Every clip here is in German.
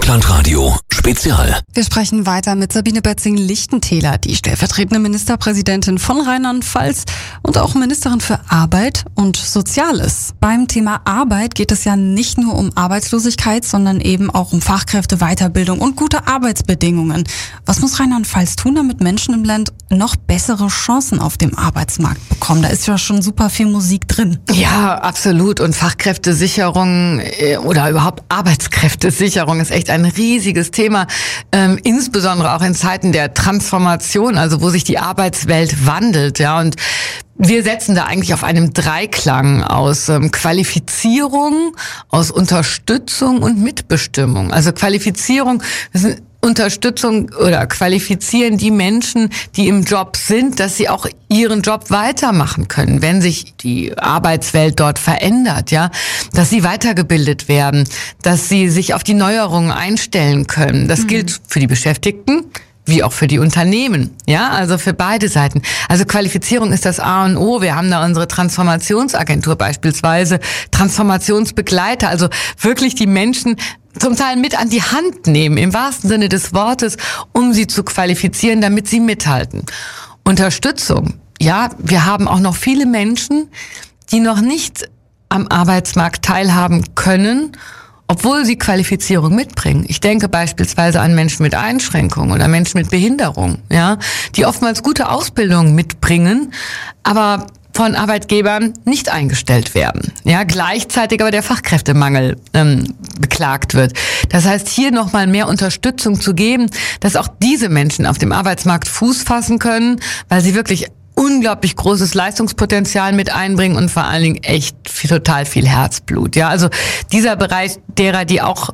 Rockland-Radio Spezial. Wir sprechen weiter mit Sabine Betzing-Lichtentäler, die stellvertretende Ministerpräsidentin von Rheinland-Pfalz und auch Ministerin für Arbeit und Soziales. Beim Thema Arbeit geht es ja nicht nur um Arbeitslosigkeit, sondern eben auch um Fachkräfte, Weiterbildung und gute Arbeitsbedingungen. Was muss Rheinland-Pfalz tun, damit Menschen im Land noch bessere Chancen auf dem Arbeitsmarkt bekommen? Da ist ja schon super viel Musik drin. Ja, absolut. Und Fachkräftesicherung oder überhaupt Arbeitskräftesicherung ist echt ein riesiges Thema, insbesondere auch in Zeiten der Transformation, also wo sich die Arbeitswelt wandelt, ja. Und wir setzen da eigentlich auf einem Dreiklang aus Qualifizierung, aus Unterstützung und Mitbestimmung. Also Qualifizierung, das ist Unterstützung oder qualifizieren die Menschen, die im Job sind, dass sie auch ihren Job weitermachen können, wenn sich die Arbeitswelt dort verändert, ja, dass sie weitergebildet werden, dass sie sich auf die Neuerungen einstellen können. Das gilt für die Beschäftigten wie auch für die Unternehmen, ja, also für beide Seiten. Also Qualifizierung ist das A und O. Wir haben da unsere Transformationsagentur beispielsweise, Transformationsbegleiter, also wirklich die Menschen zum Teil mit an die Hand nehmen, im wahrsten Sinne des Wortes, um sie zu qualifizieren, damit sie mithalten. Unterstützung. Ja, wir haben auch noch viele Menschen, die noch nicht am Arbeitsmarkt teilhaben können, obwohl sie Qualifizierung mitbringen. Ich denke beispielsweise an Menschen mit Einschränkungen oder Menschen mit Behinderung, ja, die oftmals gute Ausbildung mitbringen, aber von Arbeitgebern nicht eingestellt werden. Ja, gleichzeitig aber der Fachkräftemangel beklagt wird. Das heißt, hier nochmal mehr Unterstützung zu geben, dass auch diese Menschen auf dem Arbeitsmarkt Fuß fassen können, weil sie wirklich unglaublich großes Leistungspotenzial mit einbringen und vor allen Dingen echt total viel Herzblut. Ja, also dieser Bereich derer, die auch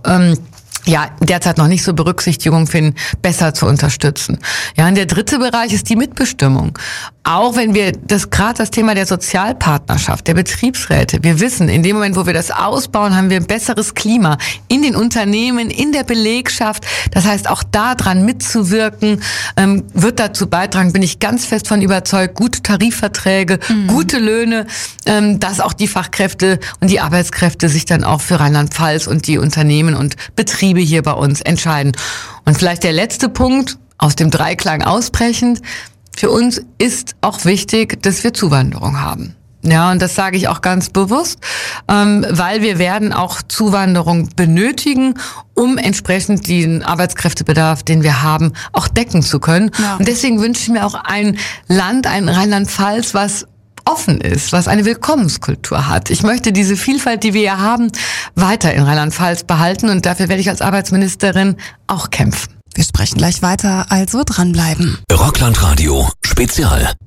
derzeit noch nicht so Berücksichtigung finden, besser zu unterstützen. Ja, und der dritte Bereich ist die Mitbestimmung. Auch wenn wir gerade das Thema der Sozialpartnerschaft, der Betriebsräte, wir wissen, in dem Moment, wo wir das ausbauen, haben wir ein besseres Klima in den Unternehmen, in der Belegschaft. Das heißt, auch daran mitzuwirken, wird dazu beitragen, bin ich ganz fest von überzeugt, gute Tarifverträge, gute Löhne, dass auch die Fachkräfte und die Arbeitskräfte sich dann auch für Rheinland-Pfalz und die Unternehmen und Betriebe hier bei uns entscheiden. Und vielleicht der letzte Punkt, aus dem Dreiklang ausbrechend, für uns ist auch wichtig, dass wir Zuwanderung haben. Ja, und das sage ich auch ganz bewusst, weil wir werden auch Zuwanderung benötigen, um entsprechend den Arbeitskräftebedarf, den wir haben, auch decken zu können. Ja. Und deswegen wünsche ich mir auch ein Land, ein Rheinland-Pfalz, was offen ist, was eine Willkommenskultur hat. Ich möchte diese Vielfalt, die wir hier haben, weiter in Rheinland-Pfalz behalten und dafür werde ich als Arbeitsministerin auch kämpfen. Wir sprechen gleich weiter, also dranbleiben. Rockland-Radio Spezial.